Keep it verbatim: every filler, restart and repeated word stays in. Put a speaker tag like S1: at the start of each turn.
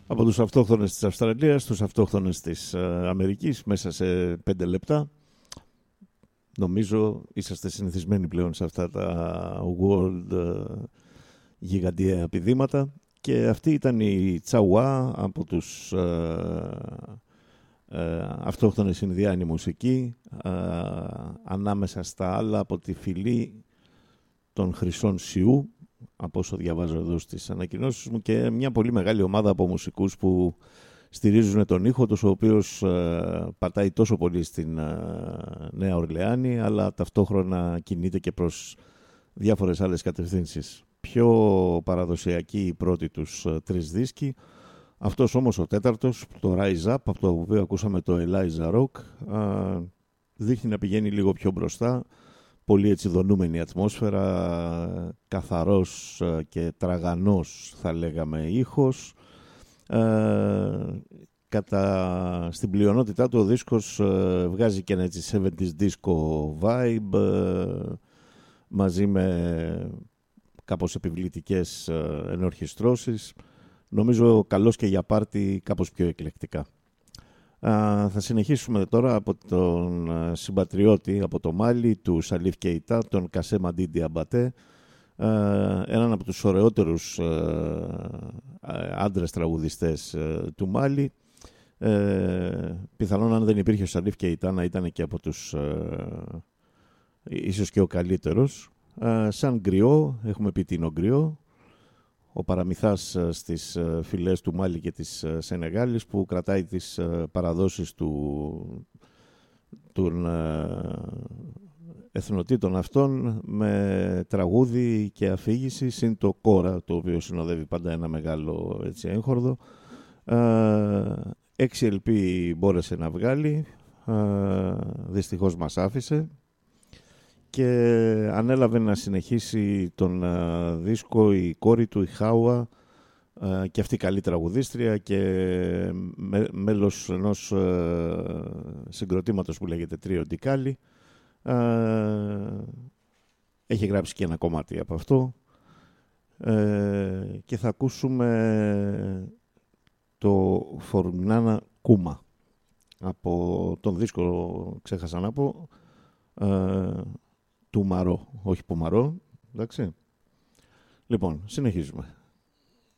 S1: Από τους αυτόχθονες της Αυστραλίας, τους αυτόχθονες της ε, Αμερικής, μέσα σε πέντε λεπτά. Νομίζω είσαστε συνηθισμένοι πλέον σε αυτά τα world ε, γιγαντιαία πηδήματα. Και αυτή ήταν η Τσαουά από τους ε, ε, αυτόχθονες Ινδιάνοι μουσική, ε, ανάμεσα στα άλλα από τη φυλή των Χρυσών Σιού, από όσο διαβάζω εδώ στις ανακοινώσεις μου, και μια πολύ μεγάλη ομάδα από μουσικούς που στηρίζουν τον ήχο τους, ο οποίος ε, πατάει τόσο πολύ στην ε, Νέα Ορλεάνη, αλλά ταυτόχρονα κινείται και προς διάφορες άλλες κατευθύνσεις. Πιο παραδοσιακή η πρώτη τους ε, τρεις δίσκοι. Αυτός όμως ο τέταρτος, το Rise Up, από το οποίο ακούσαμε το Eliza Rock, ε, δείχνει να πηγαίνει λίγο πιο μπροστά. Πολύ έτσι δονούμενη ατμόσφαιρα, καθαρός και τραγανός θα λέγαμε ήχος. Ε, κατά, στην πλειονότητά του ο δίσκος ε, βγάζει και ένα έτσι εβδομήντα disco vibe, ε, μαζί με κάπως επιβλητικές ε, ενορχιστρώσεις. Νομίζω καλός και για πάρτι, κάπως πιο εκλεκτικά. Α, θα συνεχίσουμε τώρα από τον συμπατριώτη από το Μάλι του Σαλίφ Κεϊτά, τον Κασέ Μαντίντι Αμπατέ, έναν από τους ωραιότερους άντρες τραγουδιστές του Μάλι. Ε, πιθανόν αν δεν υπήρχε ο Σαλίφ Κεϊτά να ήταν και από τους ίσως και ο καλύτερος. Α, σαν γκριό, έχουμε πει τι είναι ο γκριό, ο παραμυθάς στις φυλές του Μάλι και της Σενεγάλης, που κρατάει τις παραδόσεις του, των εθνοτήτων αυτών με τραγούδι και αφήγηση, συν το κόρα, το οποίο συνοδεύει πάντα ένα μεγάλο έτσι, έγχορδο. έξι ελ πι μπόρεσε να βγάλει, δυστυχώς μας άφησε, και ανέλαβε να συνεχίσει τον uh, δίσκο η κόρη του, η Χάουα, uh, και αυτή καλή τραγουδίστρια και με, μέλος ενός uh, συγκροτήματος που λέγεται Τρίο Ντικάλι. Uh, έχει γράψει και ένα κομμάτι από αυτό, uh, και θα ακούσουμε το Φορμινάνα Κούμα από τον δίσκο, ξέχασα να πω, uh, του Μαρό, όχι Πουμαρό, εντάξει. Λοιπόν, συνεχίζουμε.